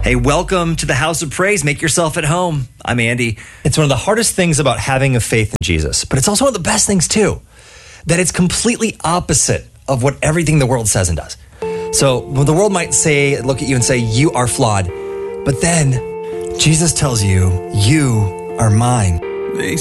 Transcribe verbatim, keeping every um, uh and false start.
Hey, welcome to the House of Praise. Make yourself at home. I'm Andy. It's one of the hardest things about having a faith in Jesus, but it's also one of the best things too, that it's completely opposite of what everything the world says and does. So well, the world might say, look at you and say, you are flawed, but then Jesus tells you, you are mine.